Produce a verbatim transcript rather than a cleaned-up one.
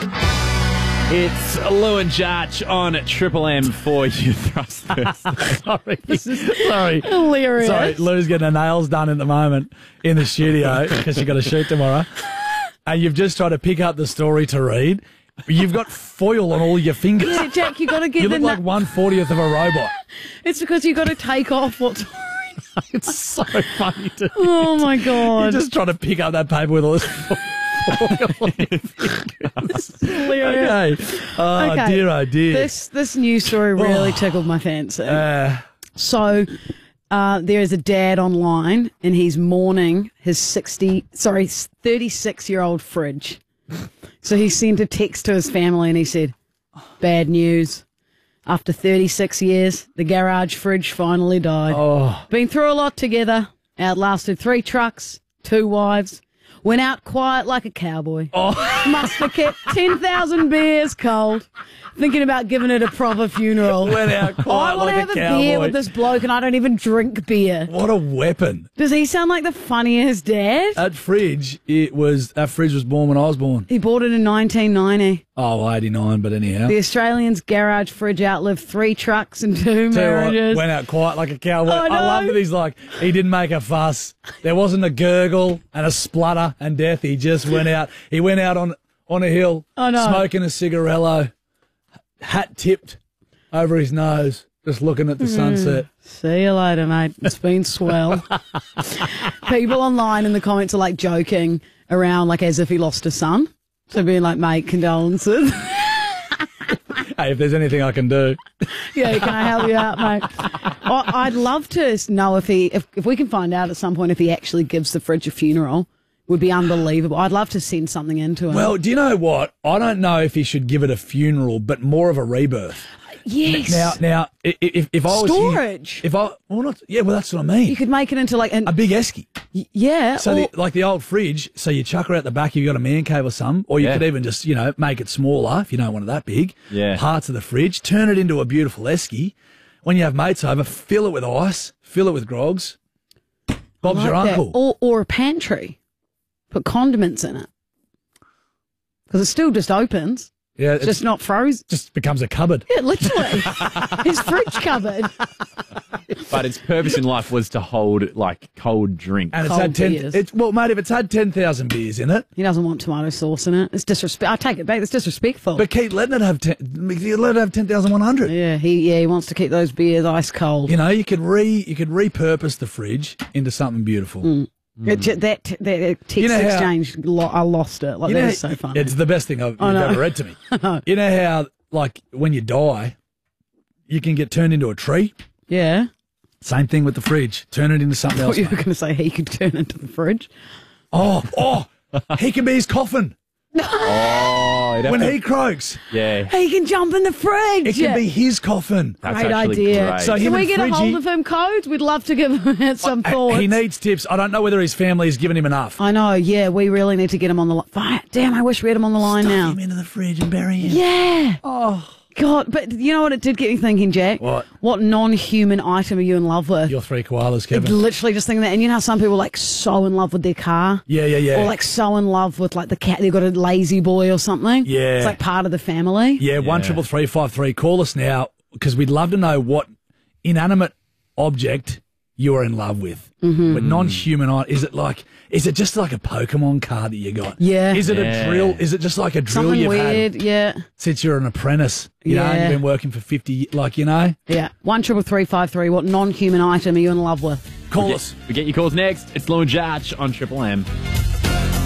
It's Lou and Judge on Triple M for you thrusters. Sorry. Sorry. Hilarious. Sorry, Lou's getting her nails done at the moment in the studio because she's got a shoot tomorrow. And you've just tried to pick up the story to read. You've got foil on all your fingers. Yeah, Jack, you got to get You the. look like na- one fortieth of a robot. It's because you got to take off what's. It's so funny to Oh my You're god! just trying to pick up that paper with all this foil on your fingers. Hilarious. Okay. Oh, Okay. dear, oh, dear. This this news story really tickled my fancy. Uh, So, uh, there is a dad online, and he's mourning his sixty, sorry, thirty-six year old fridge. So he sent a text to his family, and he said, "Bad news. After thirty-six years, the garage fridge finally died. oh, Been through a lot together. Outlasted three trucks, two wives. Went out quiet like a cowboy. Must have kept ten thousand beers cold. Thinking about giving it a proper funeral. went out quiet I want like to have a a, cowboy. beer with this bloke, and I don't even drink beer. What a weapon. Does he sound like the funniest dad? That fridge, it was, that fridge was born when I was born. He bought it in nineteen ninety. Oh, well, eighty-nine, but anyhow. The Australian's garage fridge outlived three trucks and two Tell you what, marriages. went out quiet like a cowboy. I I, know. love that he's like, he didn't make a fuss. There wasn't a gurgle and a splutter and death. He just went out. He went out on, on a hill, I know. smoking a cigarello, hat tipped over his nose, just looking at the sunset. See you later, mate. It's been swell. People online in the comments are like joking around, like as if he lost a son. So being like, mate, condolences. Hey, if there's anything I can do. Yeah, can I help you out, mate? I, I'd love to know if he, if, if we can find out at some point if he actually gives the fridge a funeral. Would be unbelievable. I'd love to send something into him. Well, do you know what? I don't know if he should give it a funeral, but more of a rebirth. yes. Now, now, i- if, if I was him- Storage. if I, well, not, yeah, well, that's what I mean. You could make it into like an A big esky. y- yeah. So, or- the, like the old fridge, so you chuck her out the back, you've got a man cave or something, or you Yeah. could even just, you know, make it smaller if you don't want it that big. Yeah. Parts of the fridge, turn it into a beautiful esky. When you have mates over, fill it with ice, fill it with grogs. Bob's like your that. uncle. Or or a pantry. Put condiments in it. Because it still just opens. yeah, It's it just not frozen. just becomes a cupboard. Yeah, literally. His fridge cupboard. But its purpose in life was to hold, like, cold drink. And it's Cold had ten. beers. It's, well, mate, if it's had ten thousand beers in it, He doesn't want tomato sauce in it. It's disrespect. I take it back. It's disrespectful. but keep letting it have ten. Let it have ten thousand one hundred. yeah, he yeah he wants to keep those beers ice cold. You know, you could re you could repurpose the fridge into something beautiful. It ju- that that text You know how- exchange, lo- I lost it. Like You that know, is so funny. It's the best thing I've, you've know. ever read to me. You know how, like, when you die, you can get turned into a tree? yeah. Same thing with the fridge. Turn it into something I else. thought you were mate. going to say he could turn into the fridge. Oh, oh, he can be his coffin Oh, it'd have when to- he croaks. yeah. He can jump in the fridge. It can be his coffin. That's Great actually idea. great. So Can him we and get a Fridgie- hold of him, Codes? We'd love to give him some thoughts. He needs tips. I don't know whether his family has given him enough. I know, yeah, we really need to get him on the line. Damn, I wish we had him on the line Stuff now. him into the fridge and bury him. Yeah. Oh. God, but you know what it did get me thinking, Jack? What? What non-human item are you in love with? Your three koalas, Kevin. Literally just thinking that. And you know how some people are like so in love with their car? Yeah, yeah, yeah. Or like so in love with like the cat, they've got a lazy boy or something? Yeah. It's like part of the family? Yeah, one triple three five three. Call us now because we'd love to know what inanimate object you are in love with. Mm-hmm. But non-human, i- is it like? Is it just like a Pokemon card that you got? Yeah. Is it Yeah. a drill? Is it just like a drill Something you've weird, had yeah. since you're an apprentice? You know, and Yeah. you've been working for fifty. Like you know, Yeah. One triple three five three. What non-human item are you in love with? call We us. get, we get your calls next. It's Lou and Judge on Triple M.